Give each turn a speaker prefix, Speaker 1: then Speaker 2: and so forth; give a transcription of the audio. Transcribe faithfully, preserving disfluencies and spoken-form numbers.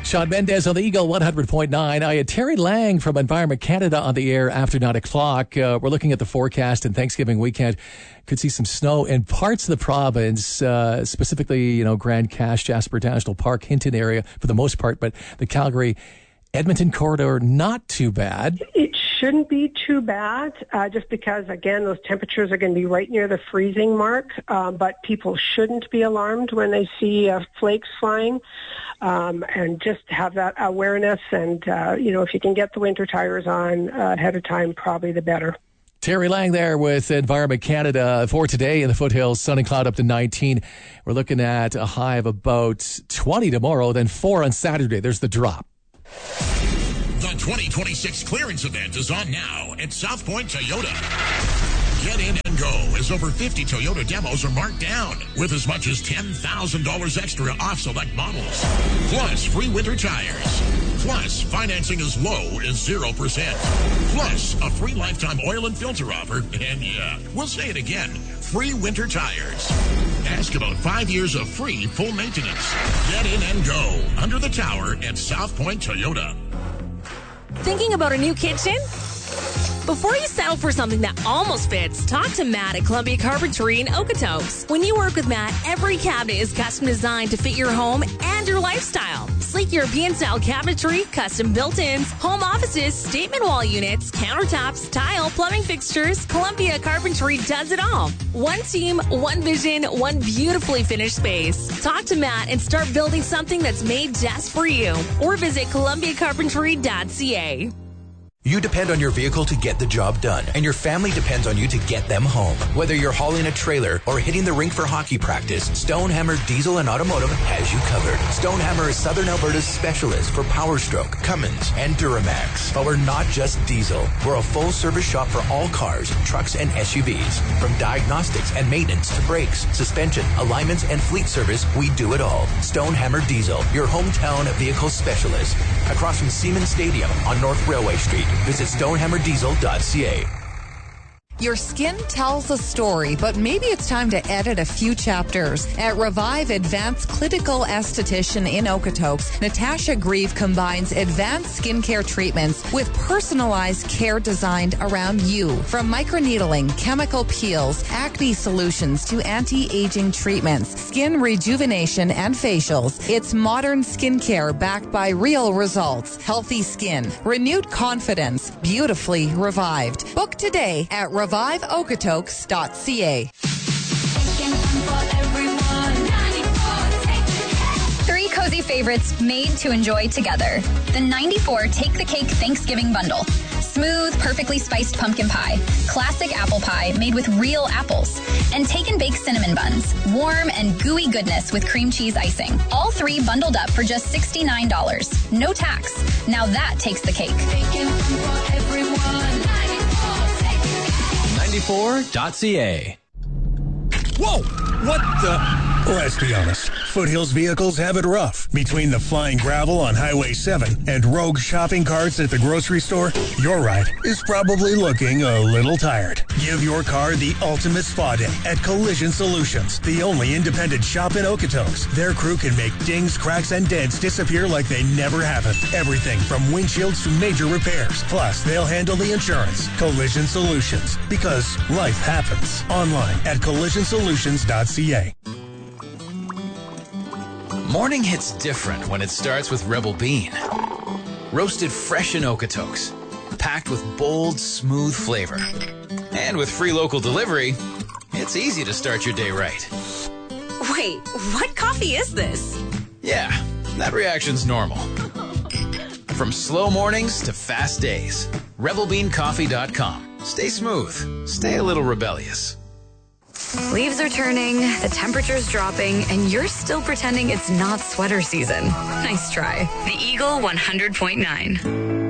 Speaker 1: Shawn Mendes on the Eagle one hundred point nine. I had Terry Lang from Environment Canada on the air after nine o'clock. Uh, we're looking at the forecast, and Thanksgiving weekend could see some snow in parts of the province, uh, specifically, you know, Grand Cache, Jasper National Park, Hinton area for the most part, but the Calgary Edmonton corridor, not too bad.
Speaker 2: It shouldn't be too bad, uh, just because, again, those temperatures are going to be right near the freezing mark, um, but people shouldn't be alarmed when they see uh, flakes flying, um, and just have that awareness. And, uh, you know, if you can get the winter tires on uh, ahead of time, probably the better.
Speaker 1: Terry Lang there with Environment Canada for today in the foothills. Sun and cloud up to nineteen. We're looking at a high of about twenty tomorrow, then four on Saturday. There's the drop.
Speaker 3: The twenty twenty-six clearance event is on now at South Point Toyota. Get in and go as over fifty Toyota demos are marked down with as much as ten thousand dollars extra off select models. Plus free winter tires. Plus financing as low as zero percent. Plus a free lifetime oil and filter offer. And yeah, we'll say it again, free winter tires. Ask about five years of free full maintenance. Get in and go under the tower at South Point Toyota.
Speaker 4: Thinking about a new kitchen? Before you settle for something that almost fits, talk to Matt at Columbia Carpentry in Okotoks. When you work with Matt, every cabinet is custom designed to fit your home and your lifestyle. Sleek European-style cabinetry, custom built-ins, home offices, statement wall units, countertops, tile, plumbing fixtures, Columbia Carpentry does it all. One team, one vision, one beautifully finished space. Talk to Matt and start building something that's made just for you. Or visit columbia carpentry dot c a.
Speaker 5: You depend on your vehicle to get the job done, and your family depends on you to get them home. Whether you're hauling a trailer or hitting the rink for hockey practice, Stonehammer Diesel and Automotive has you covered. Stonehammer is Southern Alberta's specialist for Power Stroke, Cummins, and Duramax. But we're not just diesel. We're a full-service shop for all cars, trucks, and S U Vs. From diagnostics and maintenance to brakes, suspension, alignments, and fleet service, we do it all. Stonehammer Diesel, your hometown vehicle specialist. Across from Siemens Stadium on North Railway Street. Visit stonehammer diesel dot c a.
Speaker 6: Your skin tells a story, but maybe it's time to edit a few chapters. At Revive Advanced Clinical Esthetician in Okotoks, Natasha Grieve combines advanced skincare treatments with personalized care designed around you. From microneedling, chemical peels, acne solutions to anti-aging treatments, skin rejuvenation, and facials, it's modern skincare backed by real results. Healthy skin, renewed confidence, beautifully revived. Book today at revive okotoks dot c a.
Speaker 7: Three cozy favorites made to enjoy together. The ninety-four Take the Cake Thanksgiving Bundle. Smooth, perfectly spiced pumpkin pie, classic apple pie made with real apples, and take and bake cinnamon buns. Warm and gooey goodness with cream cheese icing. All three bundled up for just sixty-nine dollars. No tax. Now that takes the cake.
Speaker 8: ninety-four dot c a.
Speaker 9: Whoa! What the? Let's be honest. Foothills vehicles have it rough. Between the flying gravel on Highway seven and rogue shopping carts at the grocery store, your ride is probably looking a little tired. Give your car the ultimate spa day at Collision Solutions, the only independent shop in Okotoks. Their crew can make dings, cracks, and dents disappear like they never happened. Everything from windshields to major repairs. Plus, they'll handle the insurance. Collision Solutions, because life happens. Online at collision solutions dot c a.
Speaker 8: Morning hits different when it starts with Rebel Bean. Roasted fresh in Okotoks, packed with bold, smooth flavor. And with free local delivery, it's easy to start your day right.
Speaker 4: Wait, what coffee is this?
Speaker 8: Yeah, that reaction's normal. From slow mornings to fast days, rebel bean coffee dot com. Stay smooth, stay a little rebellious.
Speaker 10: Leaves are turning, the temperature's dropping, and you're still pretending it's not sweater season. Nice try. The Eagle one hundred point nine.